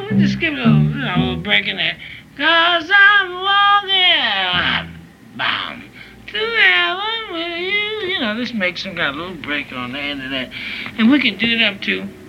we'll just give it a little break in there. Cause I'm walking, bound to heaven with you. You know, this makes some kind of little break on the end of that. And we can do it up to